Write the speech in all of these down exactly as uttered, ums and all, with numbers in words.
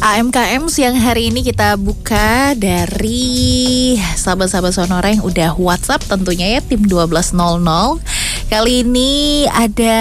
A M K M siang hari ini kita buka dari sahabat-sahabat Sonora yang udah WhatsApp tentunya ya, tim dua belas nol nol. Kali ini ada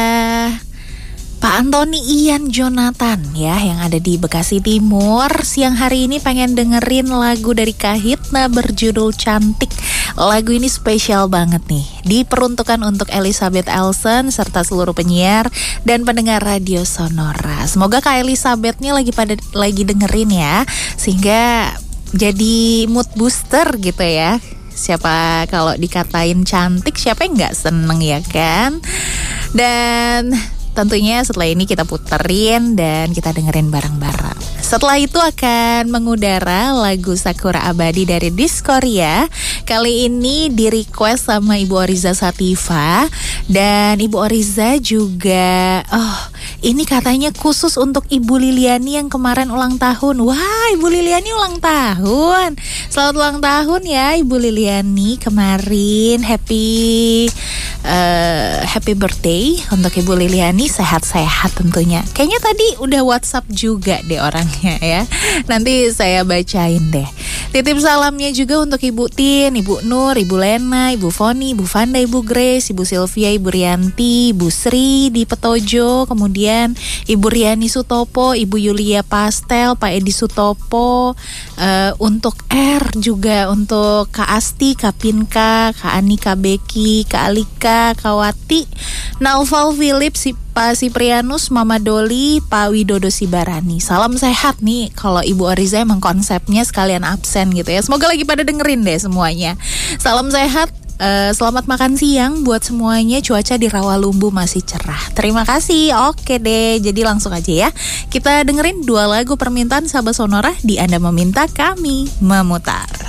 Pak Antoni Ian Jonathan ya, yang ada di Bekasi Timur. Siang hari ini pengen dengerin lagu dari Kahitna berjudul Cantik. Lagu ini spesial banget nih, diperuntukkan untuk Elizabeth Elson serta seluruh penyiar dan pendengar radio Sonora. Semoga Kak Elizabethnya lagi pada lagi dengerin ya, sehingga jadi mood booster gitu ya. Siapa kalau dikatain cantik, siapa yang nggak seneng ya kan? Dan tentunya setelah ini kita puterin dan kita dengerin bareng-bareng. Setelah itu akan mengudara lagu Sakura Abadi dari Diskoria. Kali ini di request sama Ibu Oriza Sativa. Dan Ibu Oriza juga, oh ini katanya khusus untuk Ibu Liliani yang kemarin ulang tahun. Wah, Ibu Liliani ulang tahun. Selamat ulang tahun ya Ibu Liliani kemarin. Happy uh, Happy birthday untuk Ibu Liliani. Sehat-sehat tentunya. Kayaknya tadi udah WhatsApp juga deh orangnya ya. Nanti saya bacain deh. Titip salamnya juga untuk Ibu Tin, Ibu Nur, Ibu Lena, Ibu Foni, Ibu Vanda, Ibu Grace, Ibu Sylvia, Ibu Rianti, Ibu Sri di Petojo, kemudian Ibu Riani Sutopo, Ibu Yulia Pastel, Pak Edi Sutopo, uh, untuk R juga untuk Kak Asti, Kak Pinka, Kak Ani, Kak Beki, Kak Alika, Kak Wati, Naufal Philip, si Pak Siprianus, Mama Doli, Pak Widodo Sibarani. Salam sehat nih. Kalau Ibu Oriza emang konsepnya sekalian absen gitu ya. Semoga lagi pada dengerin deh semuanya. Salam sehat. Uh, selamat makan siang buat semuanya. Cuaca di Rawalumbu masih cerah. Terima kasih. Oke deh, jadi langsung aja ya. Kita dengerin dua lagu permintaan sahabat Sonora di Anda Meminta Kami Memutar.